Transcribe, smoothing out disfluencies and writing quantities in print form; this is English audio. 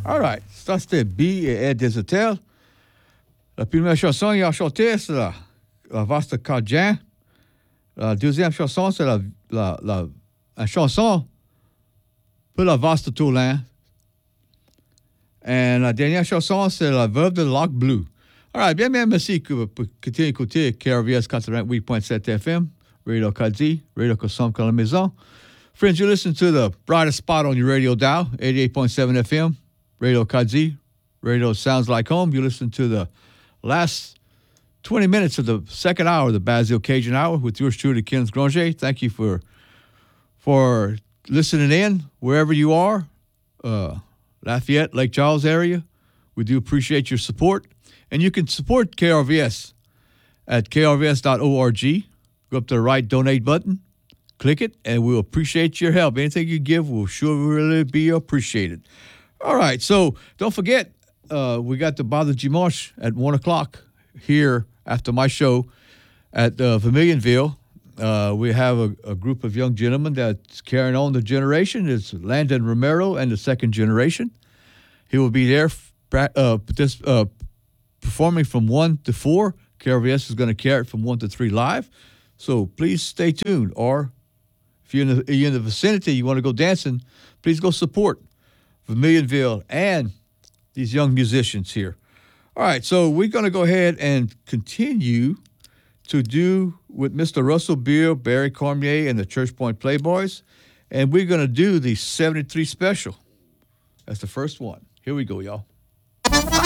All right, ça c'était B et des hôtels. La première chanson qu'il a chantée, c'est la vaste Cajun. La deuxième chanson, c'est la chanson pour la vaste Toulin. Et la dernière chanson, c'est la veuve de Lac Bleu. All right, bien, merci pour continuer d'écouter KRVS 88.7 FM, Radio Kadi, Radio Kossom à la maison. Friends, you listen to the brightest spot on your radio dial, 88.7 FM, Radio Kadi, Radio Sounds Like Home. You listen to the last 20 minutes of the second hour, the Basil Cajun Hour, with yours truly, Kenneth Granger. Thank you for listening in wherever you are, Lafayette, Lake Charles area. We do appreciate your support. And you can support KRVS at krvs.org. Go up to the right donate button, click it, and we'll appreciate your help. Anything you give will sure really be appreciated. All right, so don't forget, we got the Bother Dimanche at 1 o'clock here after my show at Vermilionville. We have a group of young gentlemen that's carrying on the generation. It's Landon Romero and the second generation. He will be there performing from 1 to 4. KRVS is going to carry it from 1 to 3 live. So please stay tuned. Or if you're in the vicinity, you want to go dancing, please go support Vermilionville and these young musicians here. All right, so we're going to go ahead and continue to do with Mr. Russell Beal, Barry Cormier, and the Church Point Playboys. And we're going to do the 73 special. That's the first one. Here we go, y'all.